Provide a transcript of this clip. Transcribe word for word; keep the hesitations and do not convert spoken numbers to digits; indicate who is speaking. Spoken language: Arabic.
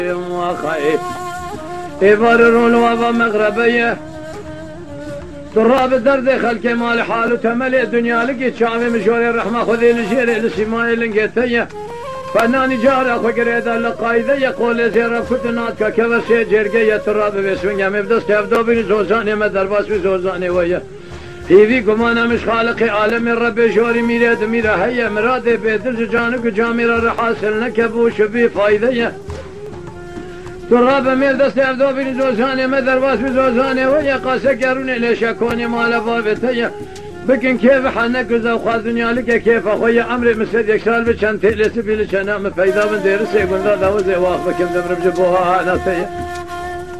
Speaker 1: وخير يبررون وابا مغربيه تراب الدرد خلق مال حال تملي الدنيا لقيت شامي مشوري الرحمه خذي لشيري لسماي لنقيتيه فناني جارة خقريدا لقايدة يقول زيرا كتنات كوسي جرقية تراب بسوينيا مبدس تفدو بين زوزاني مدرباس بزوزاني ويا هيفي كمانا مش خالقي عالم الرب جوري ميراد ميرا هيا مرادي بيدل جانك جاميرا رحاسل نكبو شبي فايدة تراب مبدس تفدو بين زوزاني مدرباس بزوزاني ويا قاسا قروني ليش اكوني مالا بابتيا بكن كيف حنك وزا وخاذ دنيا لك كيف اخويا عمري مسد يكسال بشان تيلس بيلش انا مفيدا من دير سيقول ذا وزي واخ بكم دمر بجبوها انا سيا